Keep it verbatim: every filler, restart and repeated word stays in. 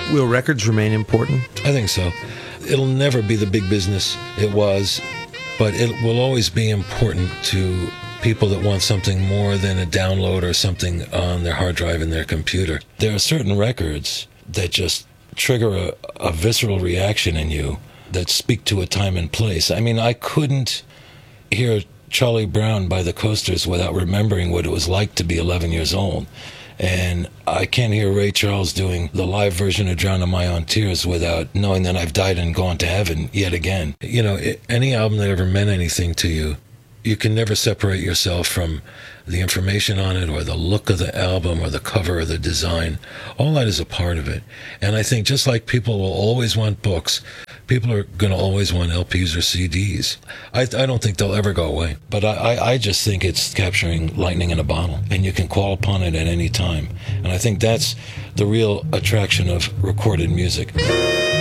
Will records remain important? I think so. It'll never be the big business it was, but it will always be important to people that want something more than a download or something on their hard drive in their computer. There are certain records that just trigger a, a visceral reaction in you that speak to a time and place. I mean, I couldn't hear Charlie Brown by the Coasters without remembering what it was like to be eleven years old. And I can't hear Ray Charles doing the live version of Drowning My Own Tears without knowing that I've died and gone to heaven yet again. You know, it, any album that ever meant anything to you, you can never separate yourself from the information on it or the look of the album or the cover or the design. All that is a part of it. And I think just like people will always want books, people are going to always want L Ps or C Ds. I, I don't think they'll ever go away. But I, I, I just think it's capturing lightning in a bottle, and you can call upon it at any time. And I think that's the real attraction of recorded music.